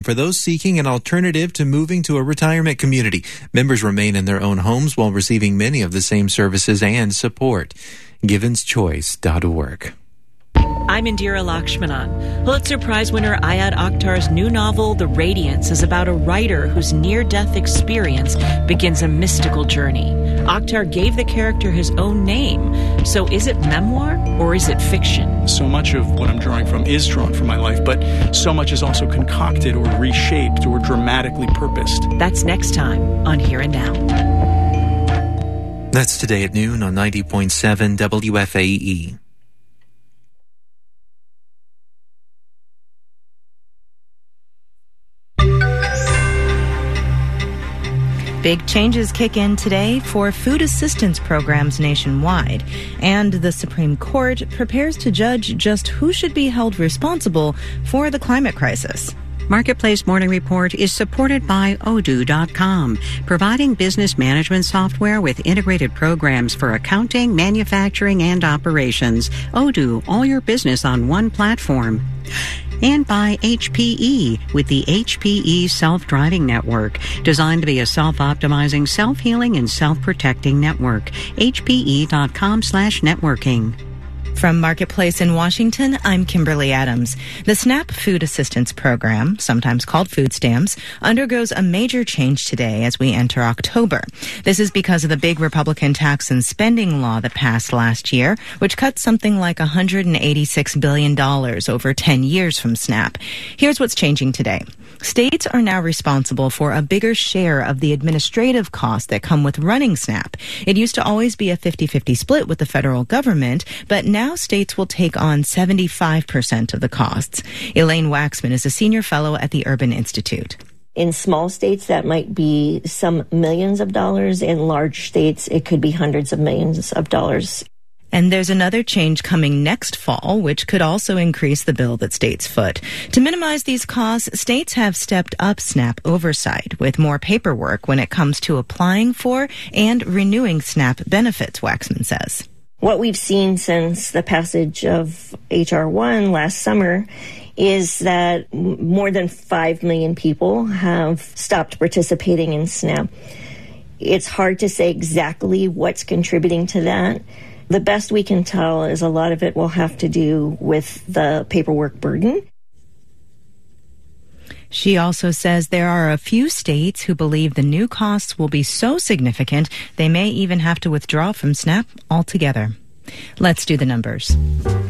for those seeking an alternative to moving to a retirement community. Members remain in their own homes while receiving many of the same services and support. GivensChoice.org. I'm Indira Lakshmanan. Pulitzer Prize winner Ayad Akhtar's new novel, The Radiance, is about a writer whose near-death experience begins a mystical journey. Akhtar gave the character his own name. So is it memoir or is it fiction? So much of what I'm drawing from is drawn from my life, but so much is also concocted or reshaped or dramatically purposed. That's next time on Here and Now. That's today at noon on 90.7 WFAE. Big changes kick in today for food assistance programs nationwide, and the Supreme Court prepares to judge just who should be held responsible for the climate crisis. Marketplace Morning Report is supported by Odoo.com, providing business management software with integrated programs for accounting, manufacturing, and operations. Odoo, all your business on one platform. And by HPE with the HPE Self-Driving Network, designed to be a self-optimizing, self-healing, and self-protecting network. HPE.com/networking. From Marketplace in Washington, I'm Kimberly Adams. The SNAP Food Assistance Program, sometimes called food stamps, undergoes a major change today as we enter October. This is because of the big Republican tax and spending law that passed last year, which cut something like $186 billion over 10 years from SNAP. Here's what's changing today. States are now responsible for a bigger share of the administrative costs that come with running SNAP. It used to always be a 50-50 split with the federal government, but now states will take on 75% of the costs. Elaine Waxman is a senior fellow at the Urban Institute. In small states, that might be some millions of dollars. In large states, it could be hundreds of millions of dollars. And there's another change coming next fall, which could also increase the bill that states foot. To minimize these costs, states have stepped up SNAP oversight with more paperwork when it comes to applying for and renewing SNAP benefits, Waxman says. What we've seen since the passage of H.R. 1 last summer is that more than 5 million people have stopped participating in SNAP. It's hard to say exactly what's contributing to that. The best we can tell is a lot of it will have to do with the paperwork burden. She also says there are a few states who believe the new costs will be so significant they may even have to withdraw from SNAP altogether. Let's do the numbers.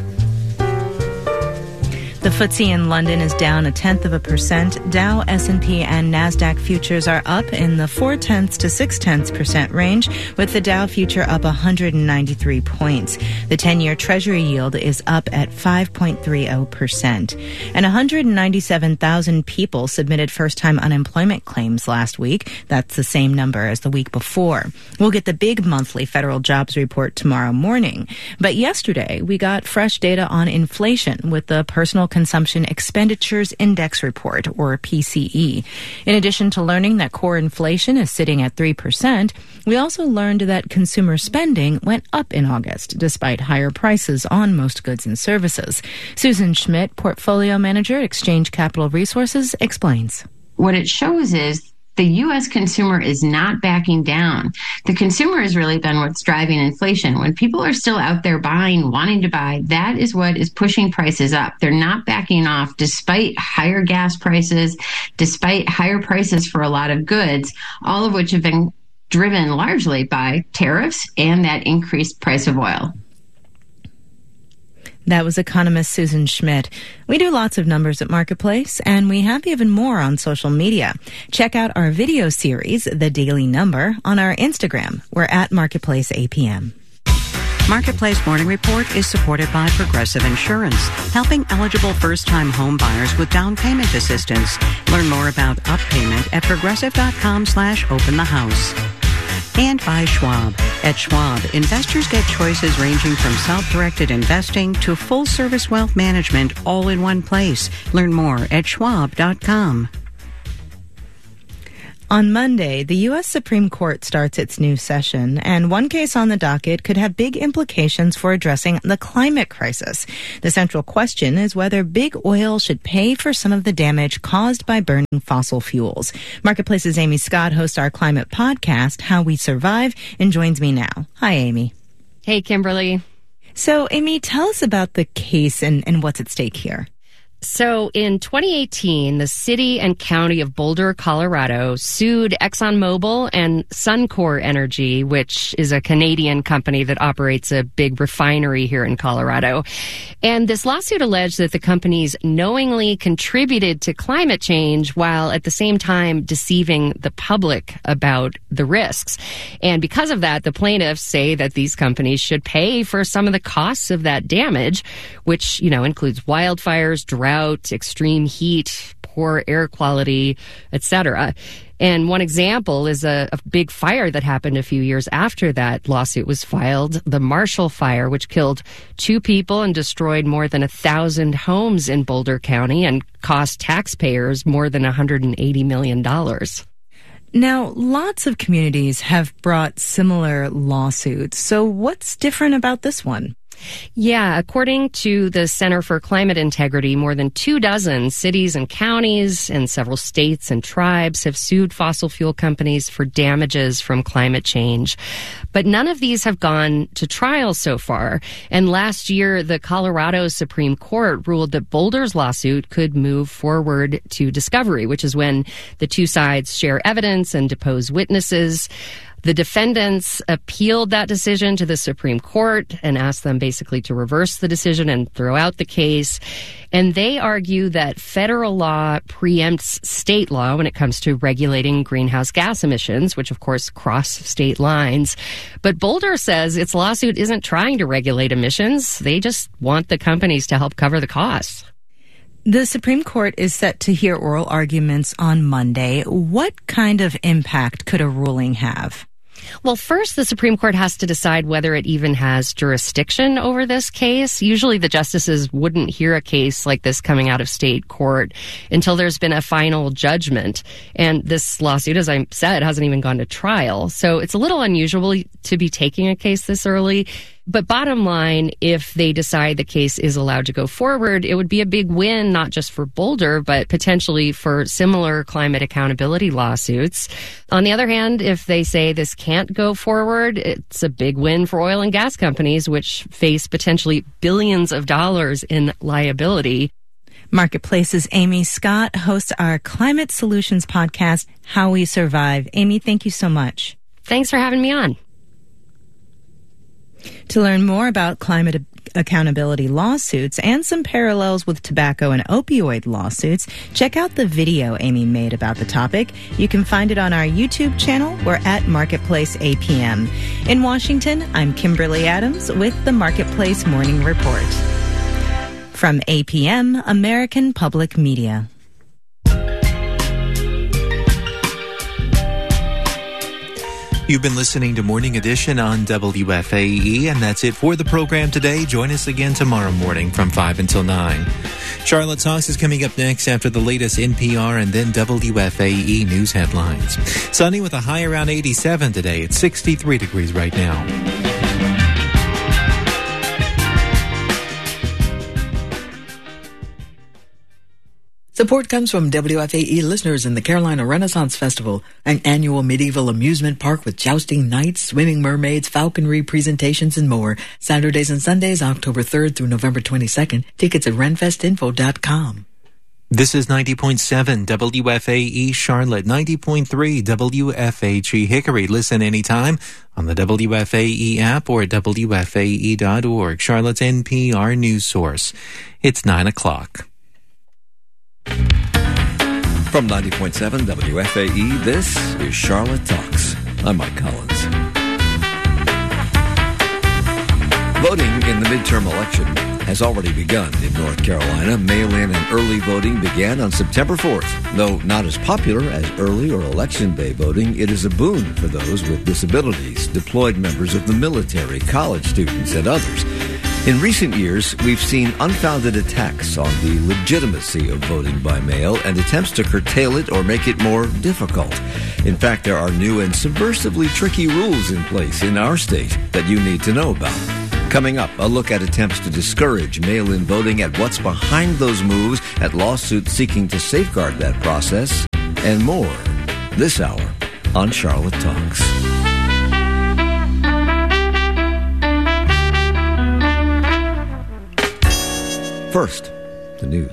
The FTSE in London is down 0.1%. Dow, S&P, and NASDAQ futures are up in the 0.4 to 0.6% range, with the Dow future up 193 points. The 10-year Treasury yield is up at 5.30%. And 197,000 people submitted first-time unemployment claims last week. That's the same number as the week before. We'll get the big monthly federal jobs report tomorrow morning. But yesterday, we got fresh data on inflation with the Personal Consumption Expenditures Index Report, or PCE. In addition to learning that core inflation is sitting at 3%, we also learned that consumer spending went up in August, despite higher prices on most goods and services. Susan Schmidt, Portfolio Manager at Exchange Capital Resources, explains. What it shows is the U.S. consumer is not backing down. The consumer has really been what's driving inflation. When people are still out there buying, wanting to buy, that is what is pushing prices up. They're not backing off despite higher gas prices, despite higher prices for a lot of goods, all of which have been driven largely by tariffs and that increased price of oil. That was economist Susan Schmidt. We do lots of numbers at Marketplace, and we have even more on social media. Check out our video series, The Daily Number, on our Instagram. We're at Marketplace APM. Marketplace Morning Report is supported by Progressive Insurance, helping eligible first-time home buyers with down payment assistance. Learn more about up payment at progressive.com/openthehouse. And by Schwab. At Schwab, investors get choices ranging from self-directed investing to full-service wealth management all in one place. Learn more at schwab.com. On Monday, the U.S. Supreme Court starts its new session, and one case on the docket could have big implications for addressing the climate crisis. The central question is whether big oil should pay for some of the damage caused by burning fossil fuels. Marketplace's Amy Scott hosts our climate podcast, How We Survive, and joins me now. Hi, Amy. Hey, Kimberly. So, Amy, tell us about the case and what's at stake here. So in 2018, the city and county of Boulder, Colorado, sued ExxonMobil and Suncor Energy, which is a Canadian company that operates a big refinery here in Colorado. And this lawsuit alleged that the companies knowingly contributed to climate change while at the same time deceiving the public about the risks. And because of that, the plaintiffs say that these companies should pay for some of the costs of that damage, which, includes wildfires, drought, extreme heat, poor air quality, etc. And one example is a big fire that happened a few years after that lawsuit was filed, the Marshall Fire, which killed 2 people and destroyed more than 1,000 homes in Boulder County and cost taxpayers more than $180 million. Now, lots of communities have brought similar lawsuits. So what's different about this one? Yeah, according to the Center for Climate Integrity, more than 24 cities and counties and several states and tribes have sued fossil fuel companies for damages from climate change. But none of these have gone to trial so far. And last year, the Colorado Supreme Court ruled that Boulder's lawsuit could move forward to discovery, which is when the two sides share evidence and depose witnesses. The defendants appealed that decision to the Supreme Court and asked them basically to reverse the decision and throw out the case. And they argue that federal law preempts state law when it comes to regulating greenhouse gas emissions, which of course cross state lines. But Boulder says its lawsuit isn't trying to regulate emissions. They just want the companies to help cover the costs. The Supreme Court is set to hear oral arguments on Monday. What kind of impact could a ruling have? Well, first, the Supreme Court has to decide whether it even has jurisdiction over this case. Usually the justices wouldn't hear a case like this coming out of state court until there's been a final judgment. And this lawsuit, as I said, hasn't even gone to trial. So it's a little unusual to be taking a case this early. But bottom line, if they decide the case is allowed to go forward, it would be a big win, not just for Boulder, but potentially for similar climate accountability lawsuits. On the other hand, if they say this can't go forward, it's a big win for oil and gas companies, which face potentially billions of dollars in liability. Marketplace's Amy Scott hosts our Climate Solutions podcast, How We Survive. Amy, thank you so much. Thanks for having me on. To learn more about climate accountability lawsuits and some parallels with tobacco and opioid lawsuits, check out the video Amy made about the topic. You can find it on our YouTube channel or at Marketplace APM. In Washington, I'm Kimberly Adams with the Marketplace Morning Report. From APM, American Public Media. You've been listening to Morning Edition on WFAE, and that's it for the program today. Join us again tomorrow morning from 5 until 9. Charlotte Talks is coming up next after the latest NPR and then WFAE news headlines. Sunny with a high around 87 today. It's 63 degrees right now. Support comes from WFAE listeners in the Carolina Renaissance Festival, an annual medieval amusement park with jousting nights, swimming mermaids, falconry presentations, and more. Saturdays and Sundays, October 3rd through November 22nd. Tickets at renfestinfo.com. This is 90.7 WFAE Charlotte, 90.3 WFHE Hickory. Listen anytime on the WFAE app or at WFAE.org. Charlotte's NPR news source. It's 9 o'clock. From 90.7 WFAE, this is Charlotte Talks. I'm Mike Collins. Voting in the midterm election has already begun in North Carolina. Mail-in and early voting began on September 4th. Though not as popular as early or election day voting, it is a boon for those with disabilities, deployed members of the military, college students, and others. In recent years, we've seen unfounded attacks on the legitimacy of voting by mail and attempts to curtail it or make it more difficult. In fact, there are new and subversively tricky rules in place in our state that you need to know about. Coming up, a look at attempts to discourage mail-in voting, at what's behind those moves, at lawsuits seeking to safeguard that process, and more this hour on Charlotte Talks. First, the news.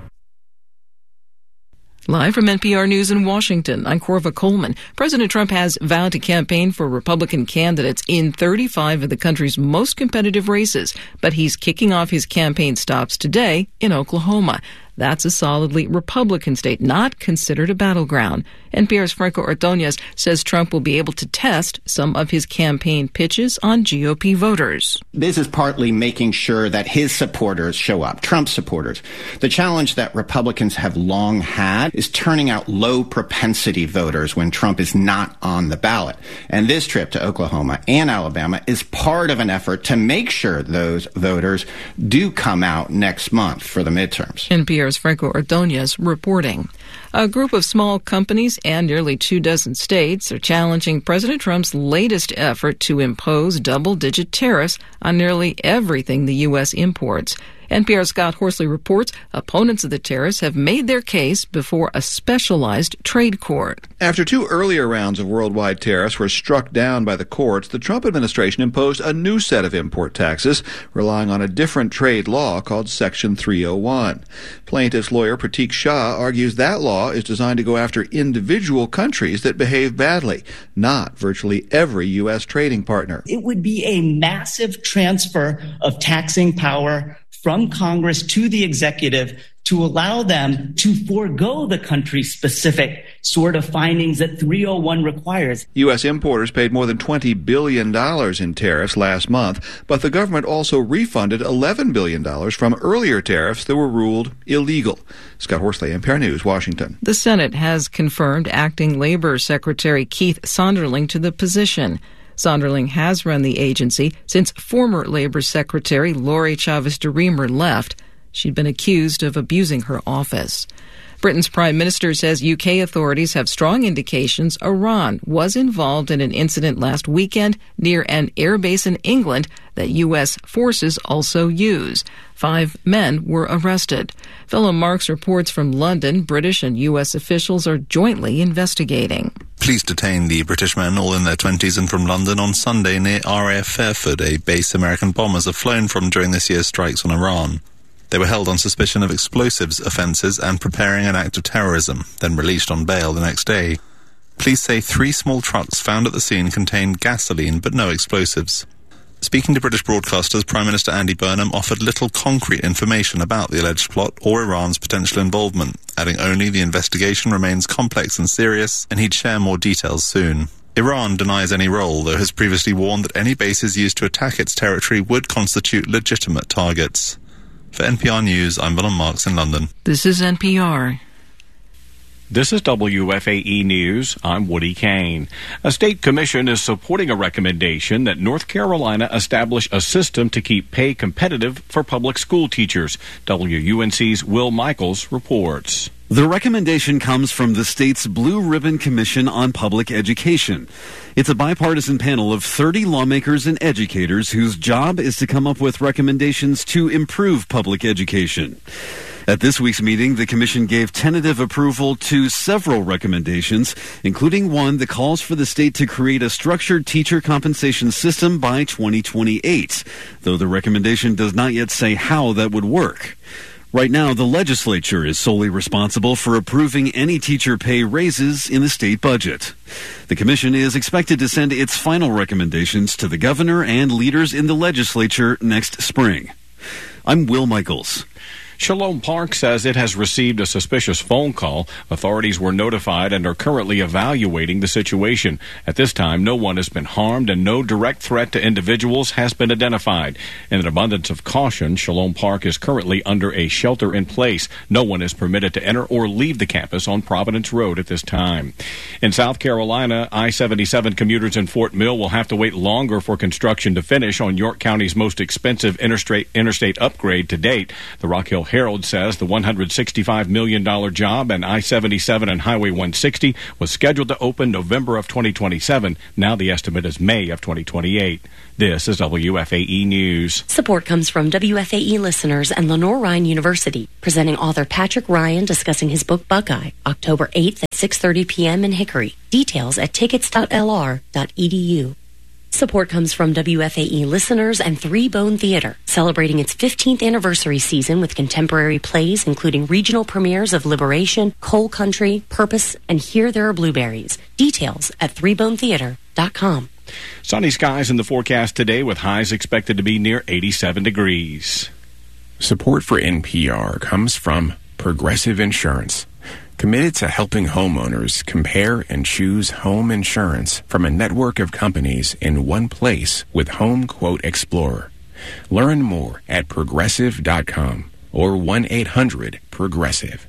Live from NPR News in Washington, I'm Corva Coleman. President Trump has vowed to campaign for Republican candidates in 35 of the country's most competitive races, but he's kicking off his campaign stops today in Oklahoma. That's a solidly Republican state, not considered a battleground. NPR's Franco Ordonez says Trump will be able to test some of his campaign pitches on GOP voters. This is partly making sure that his supporters show up, Trump supporters. The challenge that Republicans have long had is turning out low propensity voters when Trump is not on the ballot. And this trip to Oklahoma and Alabama is part of an effort to make sure those voters do come out next month for the midterms. NPR's Franco Ordonez reporting. A group of small companies and nearly 24 states are challenging President Trump's latest effort to impose double-digit tariffs on nearly everything the U.S. imports. NPR's Scott Horsley reports opponents of the tariffs have made their case before a specialized trade court. After two earlier rounds of worldwide tariffs were struck down by the courts, the Trump administration imposed a new set of import taxes, relying on a different trade law called Section 301. Plaintiff's lawyer Pratik Shah argues that law is designed to go after individual countries that behave badly, not virtually every U.S. trading partner. It would be a massive transfer of taxing power from Congress to the executive to allow them to forego the country-specific sort of findings that 301 requires. U.S. importers paid more than $20 billion in tariffs last month, but the government also refunded $11 billion from earlier tariffs that were ruled illegal. Scott Horsley, NPR News, Washington. The Senate has confirmed Acting Labor Secretary Keith Sonderling to the position. Sonderling has run the agency since former Labor Secretary Lori Chavez DeRemer left. She'd been accused of abusing her office. Britain's Prime Minister says UK authorities have strong indications Iran was involved in an incident last weekend near an airbase in England that U.S. forces also use. 5 men were arrested. Fellow Marks reports from London. British and U.S. officials are jointly investigating. Police detained the British men, all in their 20s and from London, on Sunday near RAF Fairford, a base American bombers have flown from during this year's strikes on Iran. They were held on suspicion of explosives offences and preparing an act of terrorism, then released on bail the next day. Police say 3 small trucks found at the scene contained gasoline but no explosives. Speaking to British broadcasters, Prime Minister Andy Burnham offered little concrete information about the alleged plot or Iran's potential involvement, adding only the investigation remains complex and serious, and he'd share more details soon. Iran denies any role, though has previously warned that any bases used to attack its territory would constitute legitimate targets. For NPR News, I'm Willem Marks in London. This is NPR. This is WFAE News. I'm Woody Kane. A state commission is supporting a recommendation that North Carolina establish a system to keep pay competitive for public school teachers. WUNC's Will Michaels reports. The recommendation comes from the state's Blue Ribbon Commission on Public Education. It's a bipartisan panel of 30 lawmakers and educators whose job is to come up with recommendations to improve public education. At this week's meeting, the commission gave tentative approval to several recommendations, including one that calls for the state to create a structured teacher compensation system by 2028, though the recommendation does not yet say how that would work. Right now, the legislature is solely responsible for approving any teacher pay raises in the state budget. The commission is expected to send its final recommendations to the governor and leaders in the legislature next spring. I'm Will Michaels. Shalom Park says it has received a suspicious phone call. Authorities were notified and are currently evaluating the situation. At this time, no one has been harmed and no direct threat to individuals has been identified. In an abundance of caution, Shalom Park is currently under a shelter in place. No one is permitted to enter or leave the campus on Providence Road at this time. In South Carolina, I-77 commuters in Fort Mill will have to wait longer for construction to finish on York County's most expensive interstate upgrade to date. The Rock Hill Herald says the $165 million job and I-77 and Highway 160 was scheduled to open November of 2027. Now the estimate is May of 2028. This is WFAE News. Support comes from WFAE listeners and Lenore Ryan University, presenting author Patrick Ryan discussing his book Buckeye, October 8th at 6:30 p.m. in Hickory. Details at tickets.lr.edu. Support comes from WFAE listeners and Three Bone Theater, celebrating its 15th anniversary season with contemporary plays, including regional premieres of Liberation, Coal Country, Purpose, and Here There Are Blueberries. Details at threebonetheater.com. Sunny skies in the forecast today with highs expected to be near 87 degrees. Support for NPR comes from Progressive Insurance, committed to helping homeowners compare and choose home insurance from a network of companies in one place with Home Quote Explorer. Learn more at progressive.com or 1-800-PROGRESSIVE.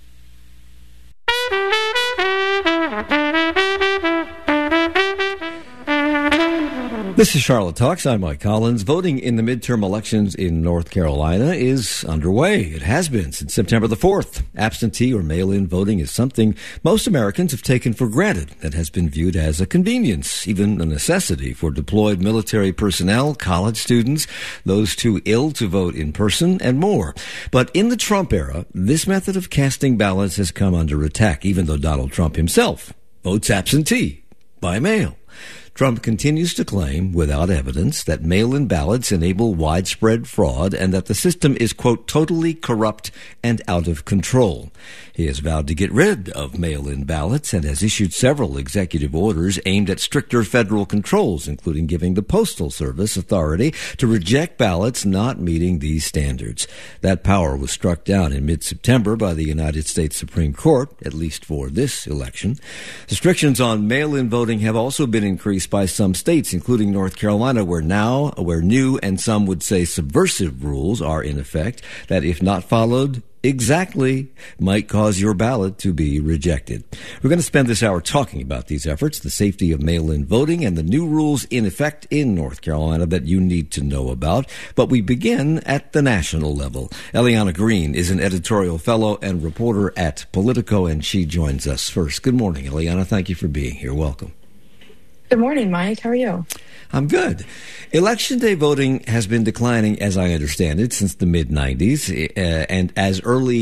This is Charlotte Talks. I'm Mike Collins. Voting in the midterm elections in North Carolina is underway. It has been since September the 4th. Absentee or mail-in voting is something most Americans have taken for granted and has been viewed as a convenience, even a necessity for deployed military personnel, college students, those too ill to vote in person, and more. But in the Trump era, this method of casting ballots has come under attack, even though Donald Trump himself votes absentee by mail. Trump continues to claim, without evidence, that mail-in ballots enable widespread fraud and that the system is, quote, totally corrupt and out of control. He has vowed to get rid of mail-in ballots and has issued several executive orders aimed at stricter federal controls, including giving the Postal Service authority to reject ballots not meeting these standards. That power was struck down in mid-September by the United States Supreme Court, at least for this election. Restrictions on mail-in voting have also been increased by some states, including North Carolina, where new and some would say subversive rules are in effect that, if not followed exactly, might cause your ballot to be rejected. We're going to spend this hour talking about these efforts, the safety of mail-in voting, and the new rules in effect in North Carolina that you need to know about. But we begin at the national level. Eliana Green is an editorial fellow and reporter at Politico, and she joins us first. Good morning, Eliana. Thank you for being here. Welcome. Good morning, Mike. How are you? I'm good. Election day voting has been declining, as I understand it, since the mid-'90s, and as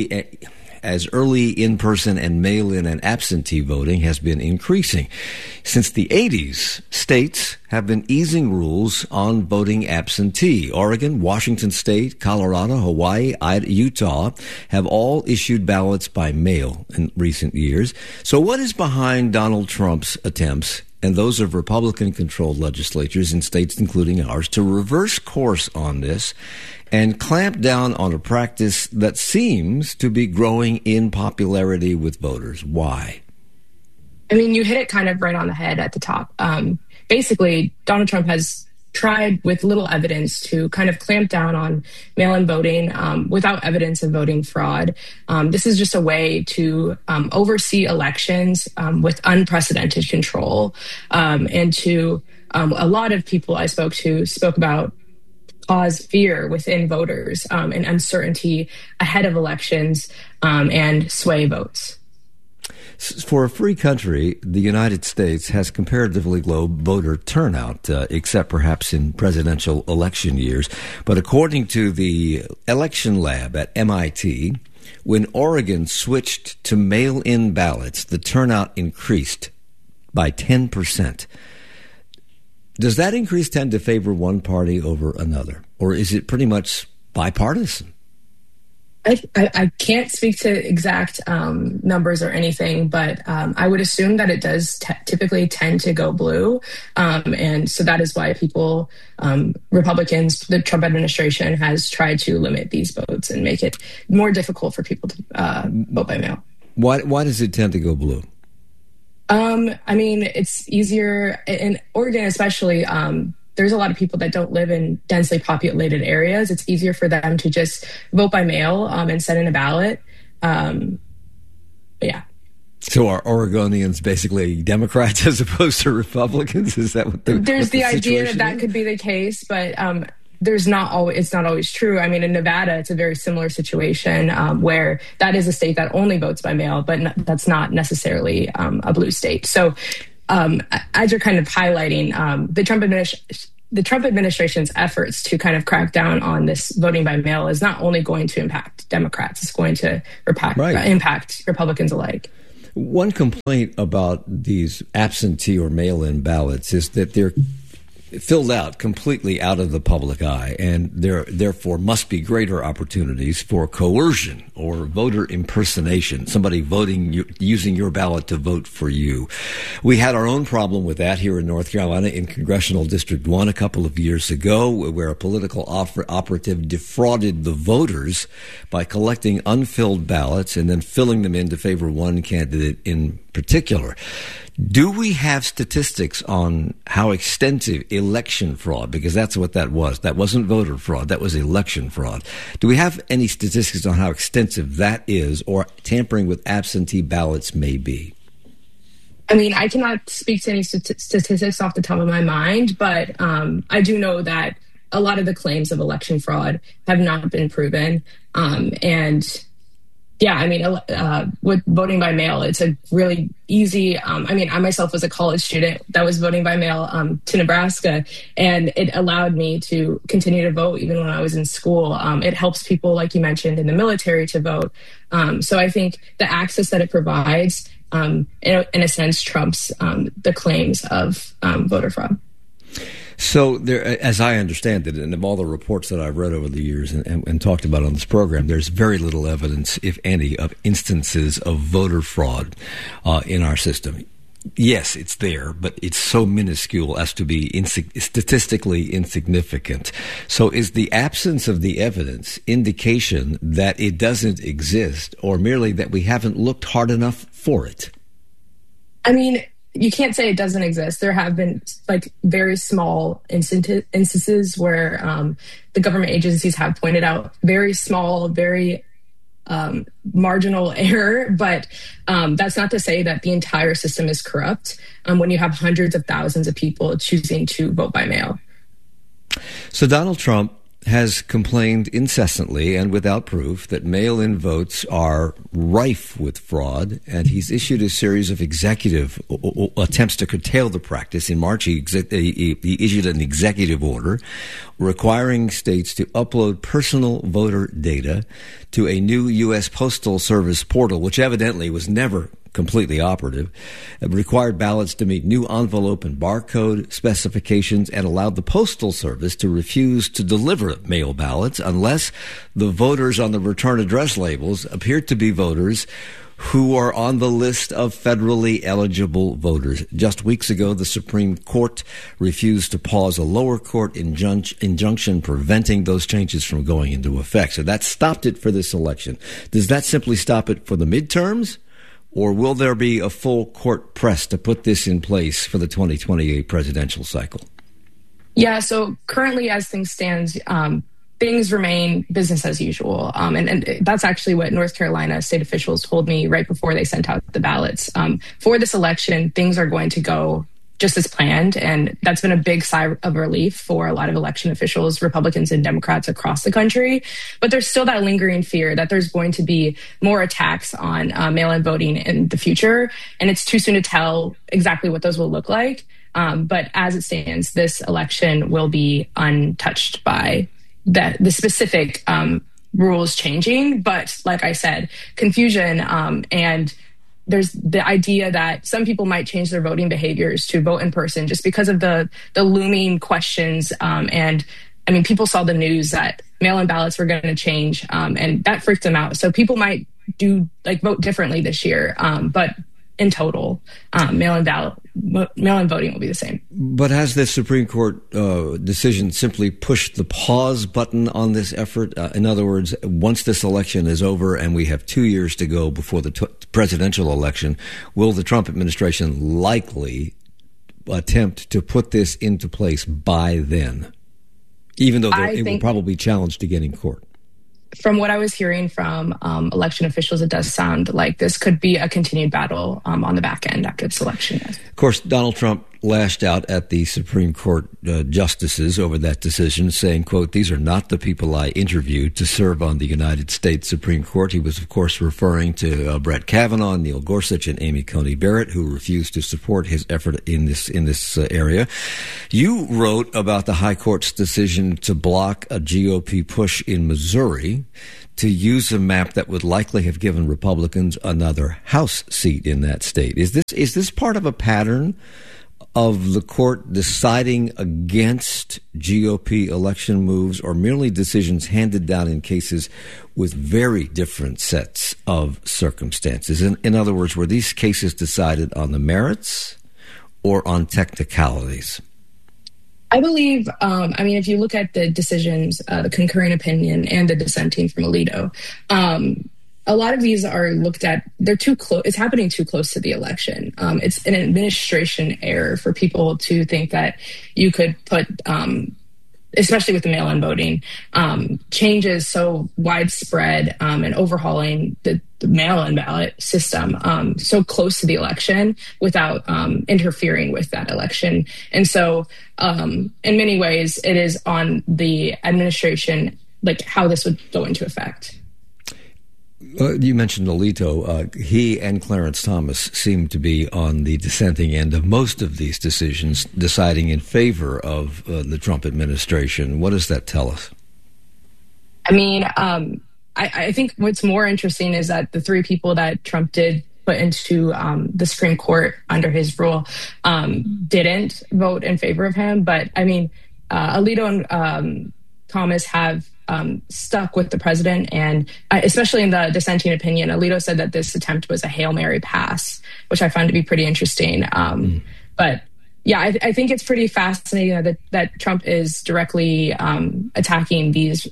early in-person and mail-in and absentee voting has been increasing. Since the 80s, states have been easing rules on voting absentee. Oregon, Washington State, Colorado, Hawaii, Utah have all issued ballots by mail in recent years. So what is behind Donald Trump's attempts and those of Republican-controlled legislatures in states including ours to reverse course on this and clamp down on a practice that seems to be growing in popularity with voters? Why? I mean, you hit it kind of right on the head at the top. Basically, Donald Trump has tried with little evidence to kind of clamp down on mail-in voting without evidence of voting fraud. This is just a way to oversee elections with unprecedented control. And to a lot of people I spoke about cause fear within voters and uncertainty ahead of elections and sway votes. For a free country, the United States has comparatively low voter turnout, except perhaps in presidential election years. But according to the election lab at MIT, when Oregon switched to mail-in ballots, the turnout increased by 10%. Does that increase tend to favor one party over another, or is it pretty much bipartisan? I can't speak to exact numbers or anything, but I would assume that it does typically tend to go blue. And so that is why people, Republicans, the Trump administration has tried to limit these votes and make it more difficult for people to vote by mail. Why does it tend to go blue? I mean, it's easier in Oregon, especially. There's a lot of people that don't live in densely populated areas. It's easier for them to just vote by mail and send in a ballot. Yeah. So are Oregonians basically Democrats as opposed to Republicans? Is that what there's the idea situation that could be the case, but it's not always true. I mean, in Nevada, it's a very similar situation where that is a state that only votes by mail, but that's not necessarily a blue state. So as you're kind of highlighting, the Trump administration's efforts to kind of crack down on this voting by mail is not only going to impact Democrats, it's going to impact Republicans alike. One complaint about these absentee or mail-in ballots is that they're filled out completely out of the public eye, and there therefore must be greater opportunities for coercion or voter impersonation, somebody voting, using your ballot to vote for you. We had our own problem with that here in North Carolina in Congressional District 1 a couple of years ago, where a political operative defrauded the voters by collecting unfilled ballots and then filling them in to favor one candidate in particular. Do we have statistics on how extensive election fraud, because that's what that was. That wasn't voter fraud. That was election fraud. Do we have any statistics on how extensive that is, or tampering with absentee ballots may be? I mean, I cannot speak to any statistics off the top of my mind, but I do know that a lot of the claims of election fraud have not been proven. Yeah, I mean, with voting by mail, it's a really easy. I mean, I myself was a college student that was voting by mail to Nebraska, and it allowed me to continue to vote even when I was in school. It helps people, like you mentioned, in the military to vote. So I think the access that it provides, in a sense, trumps the claims of voter fraud. So there, as I understand it, and of all the reports that I've read over the years and talked about on this program, there's very little evidence, if any, of instances of voter fraud in our system. Yes, it's there, but it's so minuscule as to be statistically insignificant. So is the absence of the evidence indication that it doesn't exist, or merely that we haven't looked hard enough for it? I mean, you can't say it doesn't exist. There have been very small instances where the government agencies have pointed out very small, very marginal error, but that's not to say that the entire system is corrupt when you have hundreds of thousands of people choosing to vote by mail. So Donald Trump has complained incessantly and without proof that mail-in votes are rife with fraud, and he's issued a series of executive attempts to curtail the practice. In March, he issued an executive order requiring states to upload personal voter data to a new U.S. Postal Service portal, which evidently was never completely operative. It required ballots to meet new envelope and barcode specifications, and allowed the Postal Service to refuse to deliver mail ballots unless the voters on the return address labels appeared to be voters who are on the list of federally eligible voters. Just weeks ago, the Supreme Court refused to pause a lower court injunction preventing those changes from going into effect. So that stopped it for this election. Does that simply stop it for the midterms? Or will there be a full court press to put this in place for the 2028 presidential cycle? Yeah, so currently as things stand, things remain business as usual. And that's actually what North Carolina state officials told me right before they sent out the ballots. For this election, things are going to go just as planned. And that's been a big sigh of relief for a lot of election officials, Republicans and Democrats across the country. But there's still that lingering fear that there's going to be more attacks on mail-in voting in the future. And it's too soon to tell exactly what those will look like. But as it stands, this election will be untouched by the specific rules changing. But like I said, confusion and there's the idea that some people might change their voting behaviors to vote in person just because of the looming questions. And I mean, people saw the news that mail-in ballots were going to change, and that freaked them out. So people might vote differently this year. But in total, mail-in voting will be the same. But has the Supreme Court decision simply pushed the pause button on this effort? In other words, once this election is over and we have 2 years to go before the presidential election, will the Trump administration likely attempt to put this into place by then, even though it will probably be challenged again in court? From what I was hearing from election officials, it does sound like this could be a continued battle on the back end after this election. Of course, Donald Trump lashed out at the Supreme Court justices over that decision, saying, quote, "These are not the people I interviewed to serve on the United States Supreme Court." He was, of course, referring to Brett Kavanaugh, Neil Gorsuch, and Amy Coney Barrett, who refused to support his effort in this area. You wrote about the High Court's decision to block a GOP push in Missouri to use a map that would likely have given Republicans another House seat in that state. Is this part of a pattern of the court deciding against GOP election moves, or merely decisions handed down in cases with very different sets of circumstances? In other words, were these cases decided on the merits or on technicalities? I believe, if you look at the decisions, the concurring opinion and the dissenting from Alito, a lot of these are looked at, they're too close, it's happening too close to the election. It's an administration error for people to think that you could put, especially with the mail-in voting, changes so widespread and overhauling the mail-in ballot system so close to the election without interfering with that election. And so in many ways, it is on the administration, like how this would go into effect. You mentioned Alito. He and Clarence Thomas seem to be on the dissenting end of most of these decisions, deciding in favor of the Trump administration. What does that tell us? I think what's more interesting is that the three people that Trump did put into the Supreme Court under his rule didn't vote in favor of him. But Alito and Thomas have stuck with the president, and especially in the dissenting opinion, Alito said that this attempt was a Hail Mary pass, which I found to be pretty interesting. But yeah, I think it's pretty fascinating that Trump is directly attacking these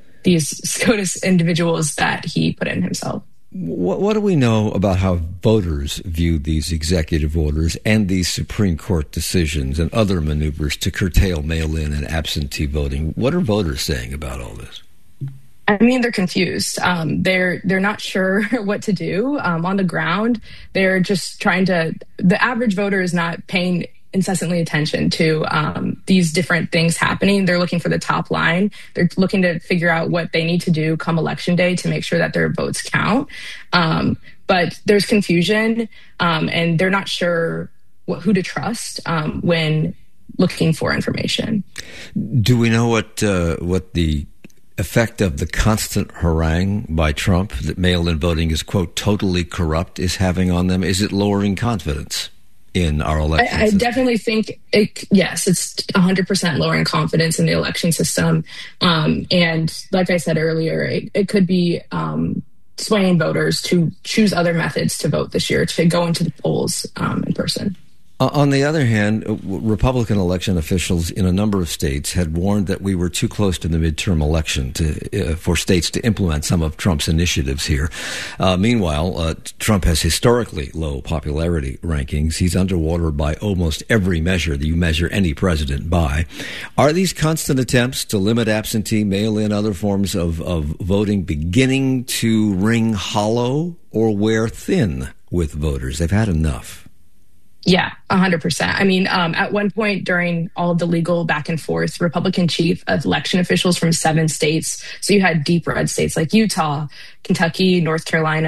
SCOTUS individuals that he put in himself. What do we know about how voters view these executive orders and these Supreme Court decisions and other maneuvers to curtail mail-in and absentee voting? What are voters saying about all this? They're confused. They're not sure what to do. On the ground, they're just the average voter is not paying incessantly attention to these different things happening. They're looking for the top line. They're looking to figure out what they need to do come election day to make sure that their votes count. But there's confusion, and they're not sure who to trust when looking for information. Do we know what the effect of the constant harangue by Trump that mail-in voting is, quote, totally corrupt is having on them? Is it lowering confidence in our election system? I definitely think, yes, it's 100% lowering confidence in the election system. And like I said earlier, it could be swaying voters to choose other methods to vote this year, to go into the polls in person. On the other hand, Republican election officials in a number of states had warned that we were too close to the midterm election for states to implement some of Trump's initiatives here. Meanwhile, Trump has historically low popularity rankings. He's underwater by almost every measure that you measure any president by. Are these constant attempts to limit absentee, mail-in, other forms of voting beginning to ring hollow or wear thin with voters? They've had enough. Yeah, 100%. At one point during all of the legal back and forth, Republican chief election officials from 7 states, so you had deep red states like Utah, Kentucky, South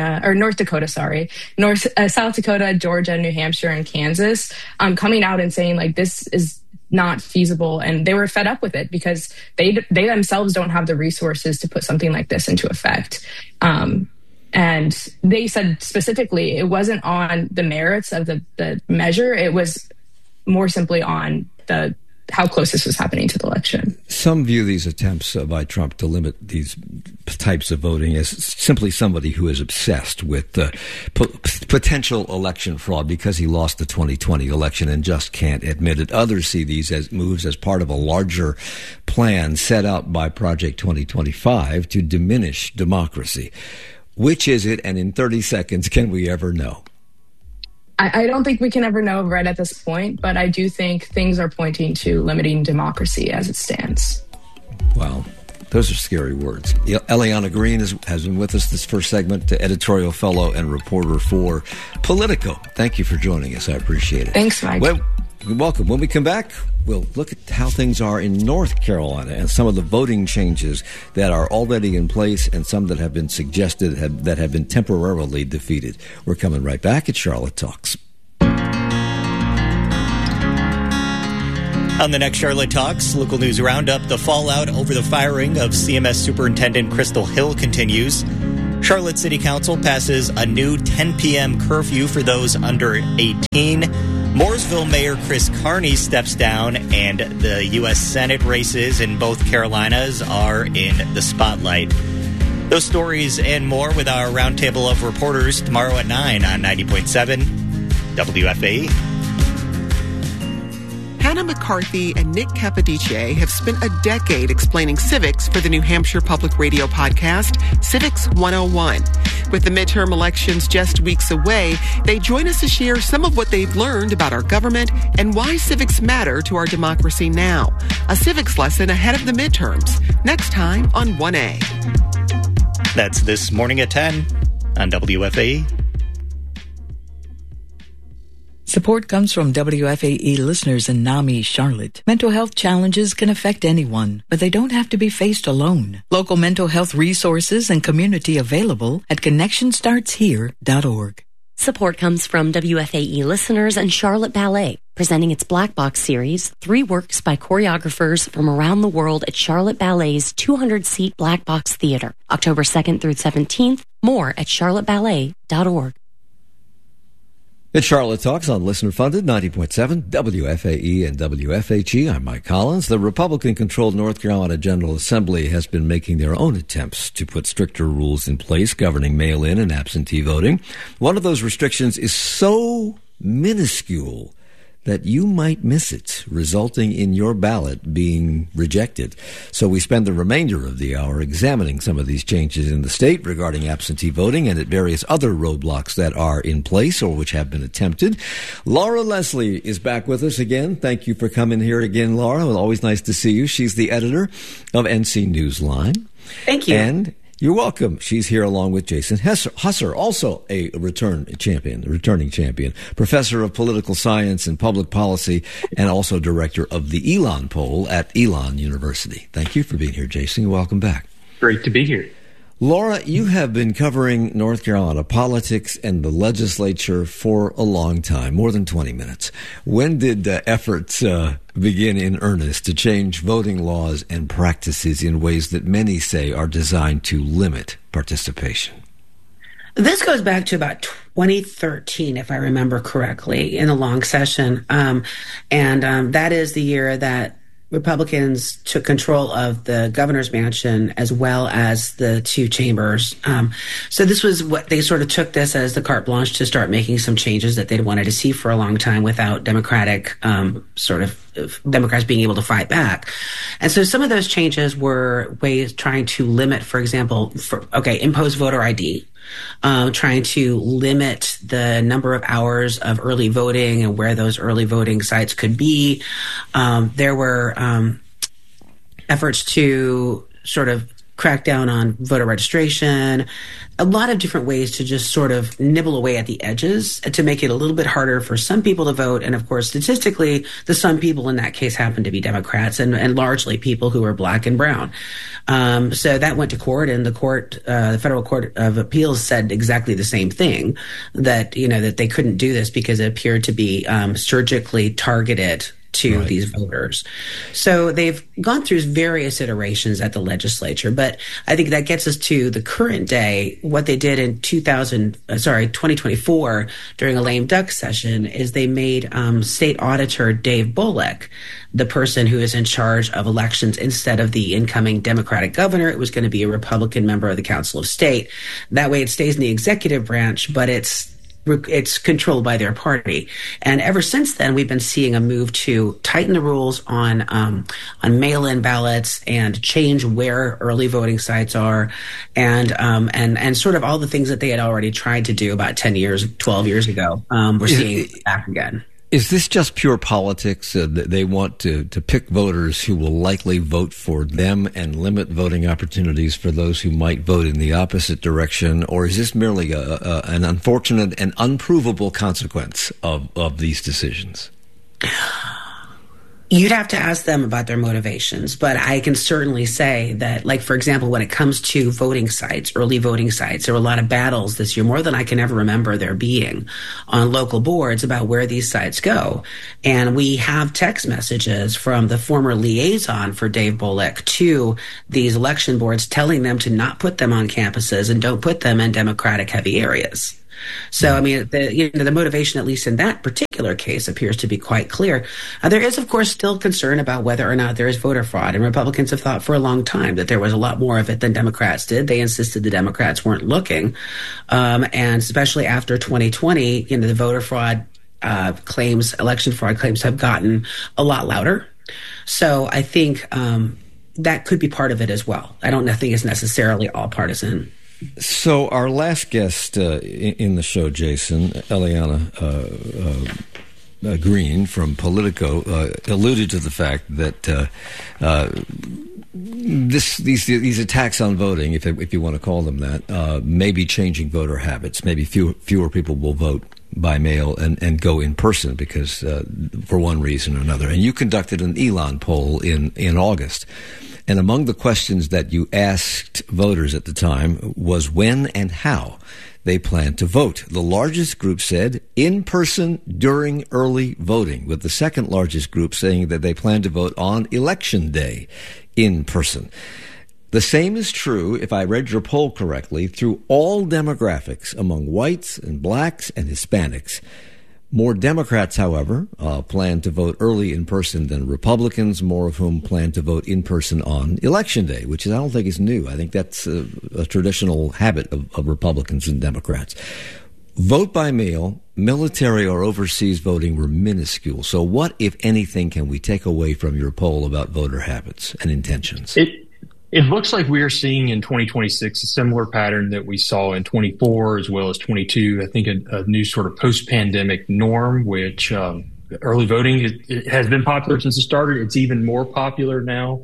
Dakota, Georgia, New Hampshire, and Kansas, coming out and saying like this is not feasible, and they were fed up with it because they themselves don't have the resources to put something like this into effect. And they said specifically it wasn't on the merits of the measure. It was more simply on how close this was happening to the election. Some view these attempts by Trump to limit these types of voting as simply somebody who is obsessed with potential election fraud because he lost the 2020 election and just can't admit it. Others see these as moves as part of a larger plan set out by Project 2025 to diminish democracy. Which is it, and in 30 seconds, can we ever know? I don't think we can ever know right at this point, but I do think things are pointing to limiting democracy as it stands. Wow. Those are scary words. Eliana Green has been with us this first segment, editorial fellow and reporter for Politico. Thank you for joining us. I appreciate it. Thanks, Mike. Welcome. When we come back, we'll look at how things are in North Carolina and some of the voting changes that are already in place and some that have been suggested that have been temporarily defeated. We're coming right back at Charlotte Talks. On the next Charlotte Talks, local news roundup, the fallout over the firing of CMS Superintendent Crystal Hill continues. Charlotte City Council passes a new 10 p.m. curfew for those under 18. Mooresville Mayor Chris Carney steps down, and the U.S. Senate races in both Carolinas are in the spotlight. Those stories and more with our roundtable of reporters tomorrow at 9 on 90.7 WFAE. Hannah McCarthy and Nick Capodice have spent a decade explaining civics for the New Hampshire Public Radio podcast, Civics 101. With the midterm elections just weeks away, they join us to share some of what they've learned about our government and why civics matter to our democracy now. A civics lesson ahead of the midterms, next time on 1A. That's this morning at 10 on WFAE. Support comes from WFAE listeners in NAMI, Charlotte. Mental health challenges can affect anyone, but they don't have to be faced alone. Local mental health resources and community available at connectionstartshere.org. Support comes from WFAE listeners and Charlotte Ballet, presenting its Black Box series, 3 works by choreographers from around the world at Charlotte Ballet's 200-seat Black Box Theater, October 2nd through 17th. More at charlotteballet.org. It's Charlotte Talks on listener-funded 90.7 WFAE and WFHE. I'm Mike Collins. The Republican-controlled North Carolina General Assembly has been making their own attempts to put stricter rules in place governing mail-in and absentee voting. One of those restrictions is so minuscule that you might miss it, resulting in your ballot being rejected. So we spend the remainder of the hour examining some of these changes in the state regarding absentee voting and at various other roadblocks that are in place or which have been attempted. Laura Leslie is back with us again. Thank you for coming here again, Laura. It was always nice to see you. She's the editor of NC Newsline. Thank you. And you're welcome. She's here along with Jason Husser, also a returning champion, professor of political science and public policy, and also director of the Elon Poll at Elon University. Thank you for being here, Jason. Welcome back. Great to be here. Laura, you have been covering North Carolina politics and the legislature for a long time, more than 20 minutes. When did efforts begin in earnest to change voting laws and practices in ways that many say are designed to limit participation? This goes back to about 2013, if I remember correctly, in a long session. That is the year that Republicans took control of the governor's mansion as well as the 2 chambers. So this was what they sort of took this as the carte blanche to start making some changes that they'd wanted to see for a long time without Democrats being able to fight back. And so some of those changes were ways trying to limit, for example, impose voter ID. Trying to limit the number of hours of early voting and where those early voting sites could be. There were efforts to sort of crack down on voter registration, a lot of different ways to just sort of nibble away at the edges to make it a little bit harder for some people to vote. And of course, statistically, the some people in that case happen to be Democrats and largely people who are black and brown. So that went to court, and the Federal Court of Appeals said exactly the same thing, that they couldn't do this because it appeared to be surgically targeted to these voters. So they've gone through various iterations at the legislature, but I think that gets us to the current day. What they did in 2024 during a lame duck session is they made State Auditor Dave Bullock the person who is in charge of elections instead of the incoming Democratic governor. It was going to be a Republican member of the Council of State. That way it stays in the executive branch, but it's controlled by their party. And ever since then, we've been seeing a move to tighten the rules on mail-in ballots and change where early voting sites are, and sort of all the things that they had already tried to do about 12 years ago. We're seeing it back again. Is this just pure politics? They want to pick voters who will likely vote for them and limit voting opportunities for those who might vote in the opposite direction? Or is this merely an unfortunate and unprovable consequence of these decisions? You'd have to ask them about their motivations, but I can certainly say that, like, for example, when it comes to voting sites, early voting sites, there were a lot of battles this year, more than I can ever remember there being on local boards about where these sites go. And we have text messages from the former liaison for Dave Bullock to these election boards telling them to not put them on campuses and don't put them in Democratic heavy areas. So, I mean, the motivation, at least in that particular case, appears to be quite clear. There is, of course, still concern about whether or not there is voter fraud. And Republicans have thought for a long time that there was a lot more of it than Democrats did. They insisted the Democrats weren't looking. And especially after 2020, the voter fraud claims, election fraud claims have gotten a lot louder. So I think that could be part of it as well. I don't think it's necessarily all partisan. So our last guest in the show, Jason, Eliana Green from Politico, alluded to the fact that these attacks on voting, if you want to call them that, may be changing voter habits. Maybe fewer people will vote by mail and go in person because for one reason or another. And you conducted an Elon poll in August. And among the questions that you asked voters at the time was when and how they plan to vote. The largest group said in person during early voting, with the second largest group saying that they plan to vote on Election Day in person. The same is true, if I read your poll correctly, through all demographics among whites and blacks and Hispanics. More Democrats, however, plan to vote early in person than Republicans, more of whom plan to vote in person on Election Day, which I don't think is new. I think that's a traditional habit of Republicans and Democrats. Vote by mail, military or overseas voting were minuscule. So what, if anything, can we take away from your poll about voter habits and intentions? It looks like we are seeing in 2026 a similar pattern that we saw in 24 as well as 22. I think a new sort of post-pandemic norm, which early voting it has been popular since it started. It's even more popular now.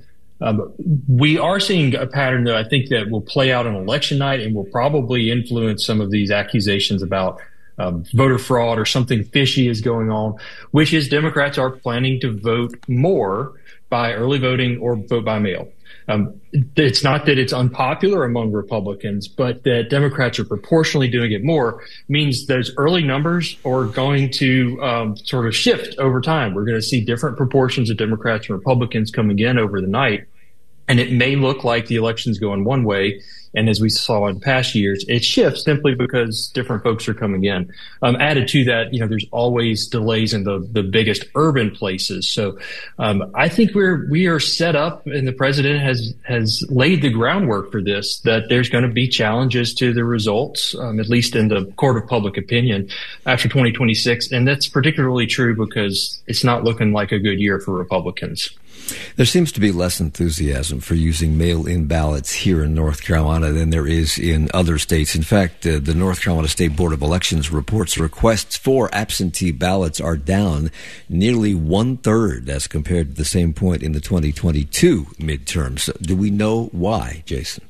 We are seeing a pattern, though, I think that will play out on election night and will probably influence some of these accusations about voter fraud or something fishy is going on, which is Democrats are planning to vote more by early voting or vote by mail. It's not that it's unpopular among Republicans, but that Democrats are proportionally doing it more means those early numbers are going to sort of shift over time. We're going to see different proportions of Democrats and Republicans coming in over the night. And it may look like the election's going one way. And as we saw in past years, it shifts simply because different folks are coming in. Added to that, there's always delays in the biggest urban places. So I think we are set up, and the president has laid the groundwork for this, that there's going to be challenges to the results, at least in the court of public opinion after 2026. And that's particularly true because it's not looking like a good year for Republicans. There seems to be less enthusiasm for using mail-in ballots here in North Carolina than there is in other states. In fact, the North Carolina State Board of Elections reports requests for absentee ballots are down nearly 1/3 as compared to the same point in the 2022 midterms. Do we know why, Jason?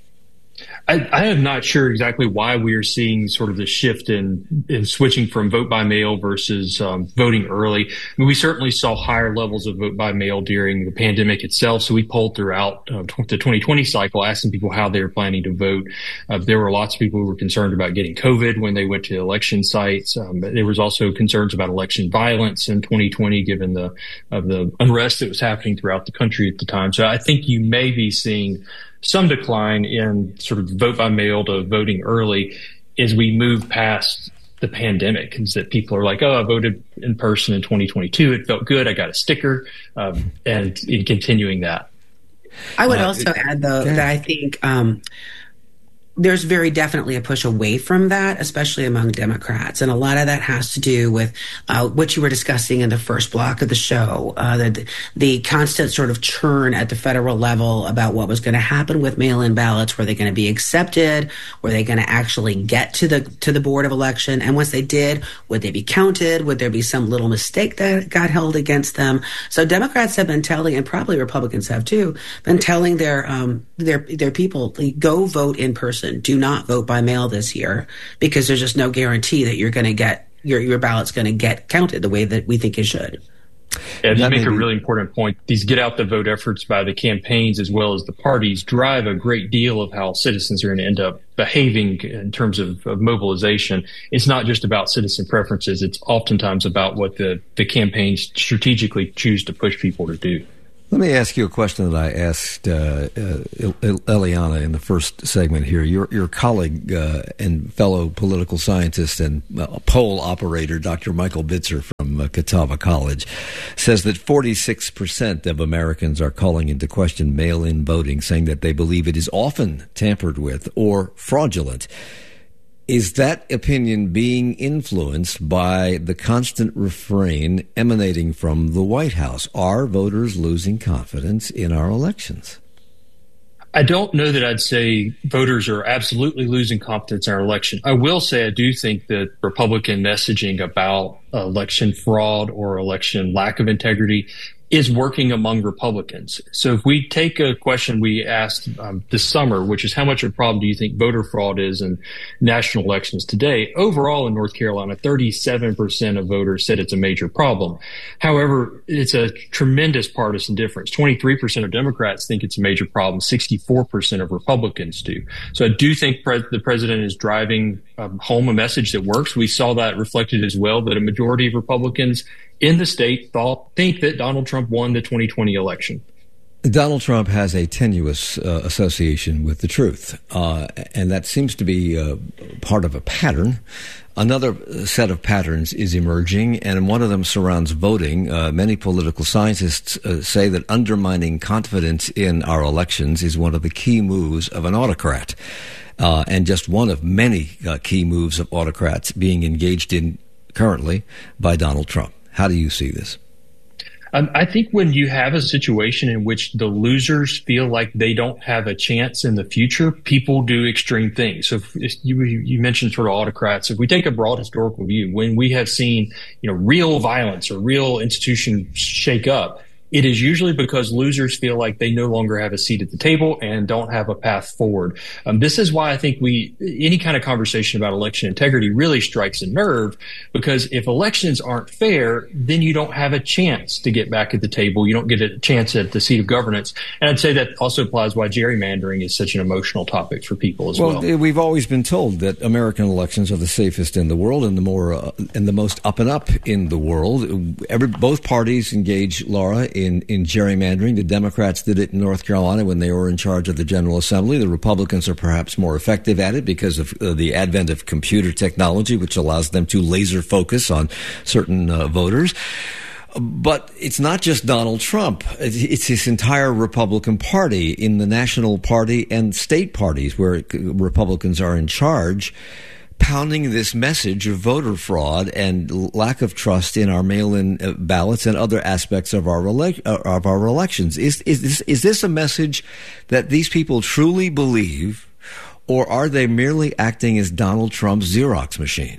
I am not sure exactly why we are seeing sort of the shift in switching from vote by mail versus voting early. I mean, we certainly saw higher levels of vote by mail during the pandemic itself. So we polled throughout the 2020 cycle, asking people how they were planning to vote. There were lots of people who were concerned about getting COVID when they went to election sites. There was also concerns about election violence in 2020, given the unrest that was happening throughout the country at the time. So I think you may be seeing some decline in sort of vote by mail to voting early as we move past the pandemic, is that people are like, oh, I voted in person in 2022. It felt good. I got a sticker, and in continuing that. I would also add, though, that I think there's very definitely a push away from that, especially among Democrats. And a lot of that has to do with what you were discussing in the first block of the show, the constant sort of churn at the federal level about what was going to happen with mail-in ballots. Were they going to be accepted? Were they going to actually get to the Board of Election? And once they did, would they be counted? Would there be some little mistake that got held against them? So Democrats have been telling, and probably Republicans have too, been telling their people, go vote in person. Do not vote by mail this year, because there's just no guarantee that you're going to get your ballot's going to get counted the way that we think it should. Yeah, you make a really important point. These get out the vote efforts by the campaigns as well as the parties drive a great deal of how citizens are going to end up behaving in terms of mobilization. It's not just about citizen preferences. It's oftentimes about what the campaigns strategically choose to push people to do. Let me ask you a question that I asked Eliana in the first segment here. Your colleague and fellow political scientist and poll operator, Dr. Michael Bitzer from Catawba College, says that 46% of Americans are calling into question mail-in voting, saying that they believe it is often tampered with or fraudulent. Is that opinion being influenced by the constant refrain emanating from the White House? Are voters losing confidence in our elections? I don't know that I'd say voters are absolutely losing confidence in our election. I will say I do think that Republican messaging about election fraud or election lack of integrity is working among Republicans. So if we take a question we asked this summer, which is how much of a problem do you think voter fraud is in national elections today? Overall in North Carolina, 37% of voters said it's a major problem. However, it's a tremendous partisan difference. 23% of Democrats think it's a major problem. 64% of Republicans do. So I do think the president is driving home a message that works. We saw that reflected as well, that a majority of Republicans in the state think that Donald Trump won the 2020 election. Donald Trump has a tenuous association with the truth, and that seems to be part of a pattern. Another set of patterns is emerging, and one of them surrounds voting. Many political scientists say that undermining confidence in our elections is one of the key moves of an autocrat, and just one of many key moves of autocrats being engaged in currently by Donald Trump. How do you see this? I think when you have a situation in which the losers feel like they don't have a chance in the future, people do extreme things. So if you mentioned sort of autocrats. If we take a broad historical view, when we have seen, real violence or real institutions shake up, it is usually because losers feel like they no longer have a seat at the table and don't have a path forward. This is why I think any kind of conversation about election integrity really strikes a nerve, because if elections aren't fair, then you don't have a chance to get back at the table. You don't get a chance at the seat of governance. And I'd say that also applies why gerrymandering is such an emotional topic for people as well. Well, we've always been told that American elections are the safest in the world and the most up and up in the world. Both parties engage, Laura, in gerrymandering. The Democrats did it in North Carolina when they were in charge of the General Assembly. The Republicans are perhaps more effective at it because of the advent of computer technology, which allows them to laser focus on certain voters. But it's not just Donald Trump. It's his entire Republican Party in the national party and state parties where Republicans are in charge, pounding this message of voter fraud and lack of trust in our mail-in ballots and other aspects of our elections. Is this a message that these people truly believe, or are they merely acting as Donald Trump's Xerox machine?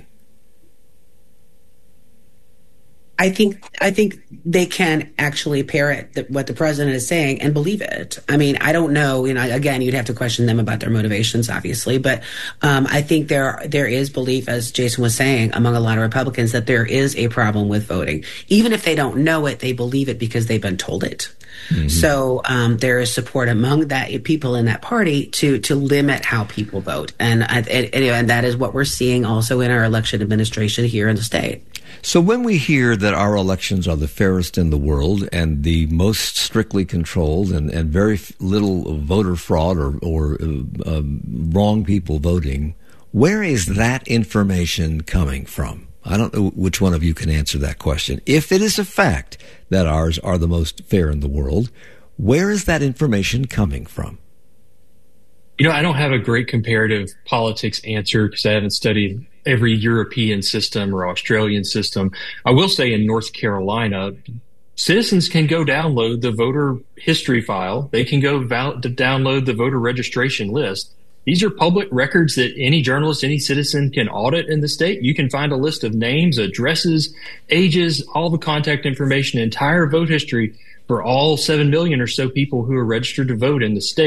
I think they can actually parrot what the president is saying and believe it. I mean, I don't know. Again, you'd have to question them about their motivations, obviously. But I think there is belief, as Jason was saying, among a lot of Republicans that there is a problem with voting. Even if they don't know it, they believe it because they've been told it. Mm-hmm. So there is support among people in that party to limit how people vote, and that is what we're seeing also in our election administration here in the state. So when we hear that our elections are the fairest in the world and the most strictly controlled and very little voter fraud or wrong people voting, where is that information coming from? I don't know which one of you can answer that question. If it is a fact that ours are the most fair in the world, where is that information coming from? I don't have a great comparative politics answer because I haven't studied every European system or Australian system. I will say in North Carolina, citizens can go download the voter history file. They can go download the voter registration list. These are public records that any journalist, any citizen can audit in the state. You can find a list of names, addresses, ages, all the contact information, entire vote history for all 7 million or so people who are registered to vote in the state.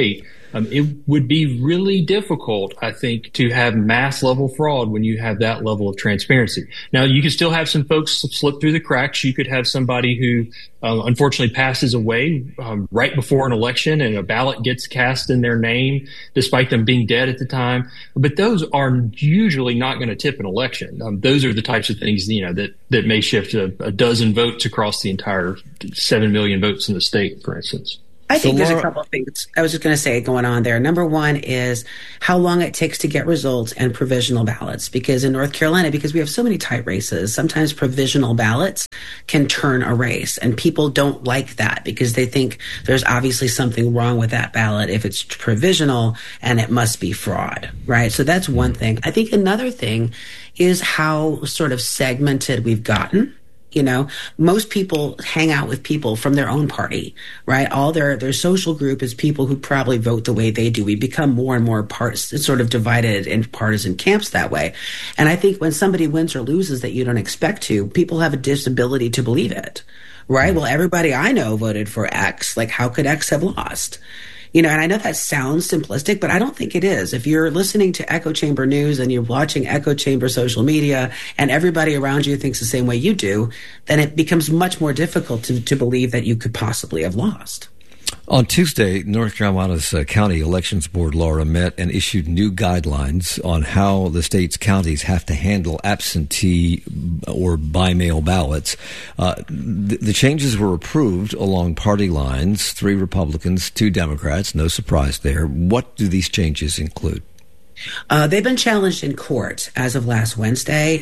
It would be really difficult, I think, to have mass level fraud when you have that level of transparency. Now, you can still have some folks slip through the cracks. You could have somebody who unfortunately passes away right before an election and a ballot gets cast in their name despite them being dead at the time. But those are usually not going to tip an election. Those are the types of things, that may shift a dozen votes across the entire 7 million votes in the state, for instance. I think there's a couple of things I was just going to say going on there. Number one is how long it takes to get results and provisional ballots. Because in North Carolina, because we have so many tight races, sometimes provisional ballots can turn a race. And people don't like that because they think there's obviously something wrong with that ballot if it's provisional and it must be fraud, right? So that's one thing. I think another thing is how sort of segmented we've gotten. Most people hang out with people from their own party, right? All their social group is people who probably vote the way they do. We become more and more sort of divided in partisan camps that way. And I think when somebody wins or loses that you don't expect to, people have a disability to believe it, right? Well, everybody I know voted for X. Like, how could X have lost? And I know that sounds simplistic, but I don't think it is. If you're listening to Echo Chamber News and you're watching Echo Chamber social media and everybody around you thinks the same way you do, then it becomes much more difficult to believe that you could possibly have lost. On Tuesday, North Carolina's County Elections Board, Laura, met and issued new guidelines on how the state's counties have to handle absentee or by-mail ballots. The changes were approved along party lines, 3 Republicans, 2 Democrats, no surprise there. What do these changes include? They've been challenged in court as of last Wednesday.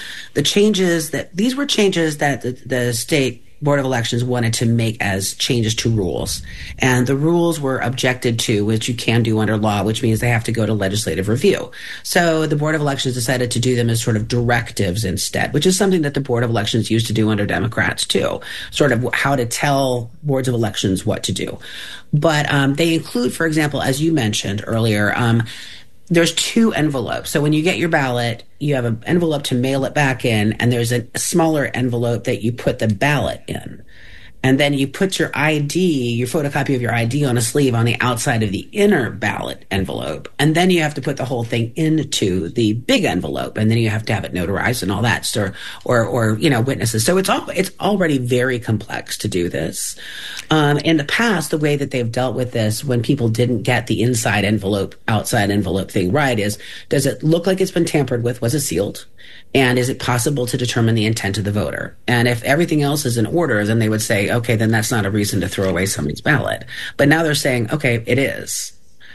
These were changes that the state Board of Elections wanted to make as changes to rules. And the rules were objected to, which you can do under law, which means they have to go to legislative review. So the Board of Elections decided to do them as sort of directives instead, which is something that the Board of Elections used to do under Democrats too, sort of how to tell boards of elections what to do. But they include, for example, as you mentioned earlier, there's 2 envelopes. So when you get your ballot, you have an envelope to mail it back in, and there's a smaller envelope that you put the ballot in. And then you put your photocopy of your ID on a sleeve on the outside of the inner ballot envelope. And then you have to put the whole thing into the big envelope. And then you have to have it notarized and all that, or witnesses. So it's already very complex to do this. In the past, the way that they've dealt with this when people didn't get the inside envelope, outside envelope thing right is, does it look like it's been tampered with? Was it sealed? And is it possible to determine the intent of the voter? And if everything else is in order, then they would say, okay, then that's not a reason to throw away somebody's ballot. But now they're saying, okay, it is.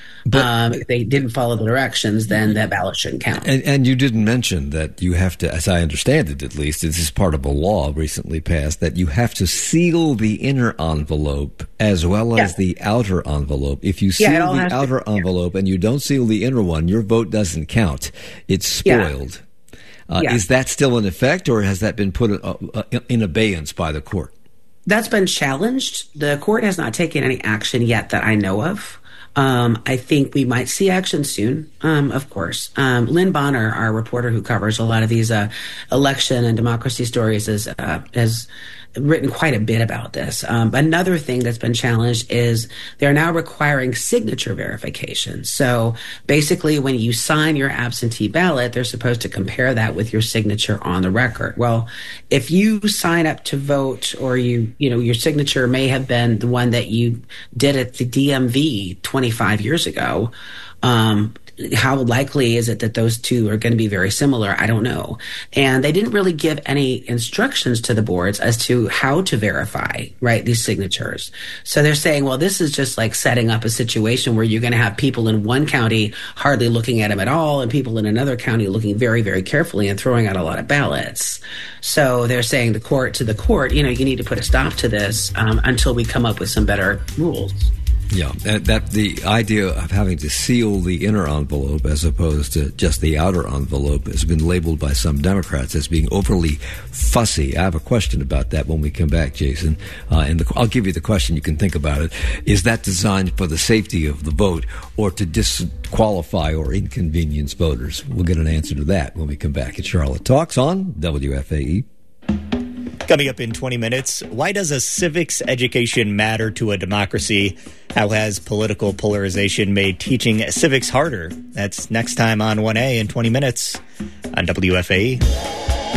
But if they didn't follow the directions, then that ballot shouldn't count. And you didn't mention that you have to, as I understand it at least, this is part of a law recently passed, that you have to seal the inner envelope as well as the outer envelope. If you seal the outer envelope and you don't seal the inner one, your vote doesn't count. It's spoiled. Is that still in effect, or has that been put in abeyance by the court? That's been challenged. The court has not taken any action yet that I know of. I think we might see action soon, of course. Lynn Bonner, our reporter who covers a lot of these election and democracy stories, has written quite a bit about this. Another thing that's been challenged is they're now requiring signature verification. So basically, when you sign your absentee ballot, they're supposed to compare that with your signature on the record. Well, if you sign up to vote, or your signature may have been the one that you did at the DMV 25 years ago, how likely is it that those two are going to be very similar? I don't know. And they didn't really give any instructions to the boards as to how to verify, right, these signatures. So they're saying, well, this is just like setting up a situation where you're going to have people in one county hardly looking at them at all, and people in another county looking very, very carefully and throwing out a lot of ballots. So they're saying to the court, you need to put a stop to this until we come up with some better rules. Yeah, that the idea of having to seal the inner envelope as opposed to just the outer envelope has been labeled by some Democrats as being overly fussy. I have a question about that when we come back, Jason. I'll give you the question. You can think about it. Is that designed for the safety of the vote or to disqualify or inconvenience voters? We'll get an answer to that when we come back. It's Charlotte Talks on WFAE. Coming up in 20 minutes, why does a civics education matter to a democracy? How has political polarization made teaching civics harder? That's next time on 1A in 20 minutes on WFAE.